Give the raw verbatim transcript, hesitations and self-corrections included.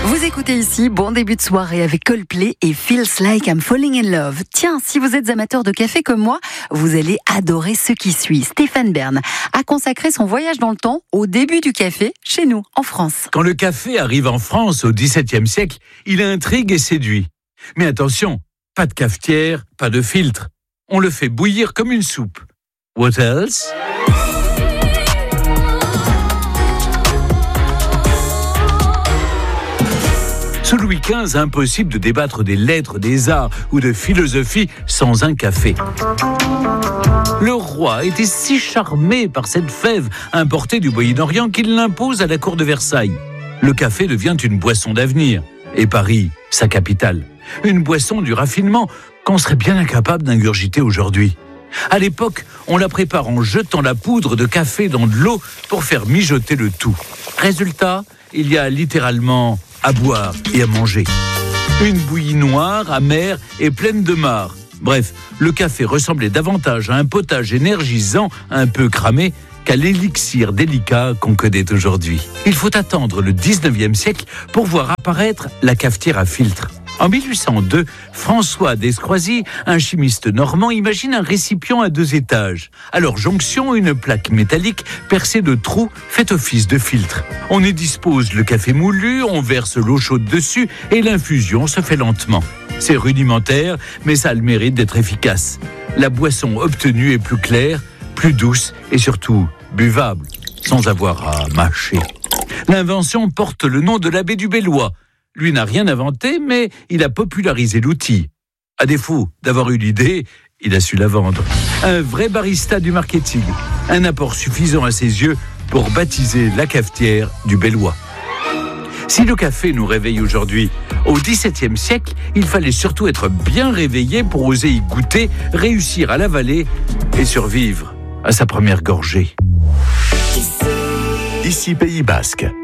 Vous écoutez ici, bon début de soirée avec Coldplay et Feels Like I'm Falling in Love. Tiens, si vous êtes amateur de café comme moi, vous allez adorer ce qui suit. Stéphane Bern a consacré son voyage dans le temps au début du café chez nous, en France. Quand le café arrive en France au dix-septième siècle, il intrigue et séduit. Mais attention, pas de cafetière, pas de filtre. On le fait bouillir comme une soupe. What else? Sous Louis quinze, impossible de débattre des lettres, des arts ou de philosophie sans un café. Le roi était si charmé par cette fève importée du Moyen-Orient qu'il l'impose à la cour de Versailles. Le café devient une boisson d'avenir. Et Paris, sa capitale. Une boisson du raffinement qu'on serait bien incapable d'ingurgiter aujourd'hui. À l'époque, on la prépare en jetant la poudre de café dans de l'eau pour faire mijoter le tout. Résultat, il y a littéralement à boire et à manger. Une bouillie noire, amère et pleine de marc. Bref, le café ressemblait davantage à un potage énergisant, un peu cramé, qu'à l'élixir délicat qu'on connaît aujourd'hui. Il faut attendre le dix-neuvième siècle pour voir apparaître la cafetière à filtre. En mille huit cent deux, François d'Escroisy, un chimiste normand, imagine un récipient à deux étages. À leur jonction, une plaque métallique percée de trous fait office de filtre. On y dispose le café moulu, on verse l'eau chaude dessus et l'infusion se fait lentement. C'est rudimentaire, mais ça a le mérite d'être efficace. La boisson obtenue est plus claire, plus douce et surtout buvable, sans avoir à mâcher. L'invention porte le nom de l'abbé du Bellois. Lui n'a rien inventé, mais il a popularisé l'outil. À défaut d'avoir eu l'idée, il a su la vendre. Un vrai barista du marketing. Un apport suffisant à ses yeux pour baptiser la cafetière du Bellois. Si le café nous réveille aujourd'hui, au dix-septième siècle, il fallait surtout être bien réveillé pour oser y goûter, réussir à l'avaler et survivre à sa première gorgée. Ici Pays Basque.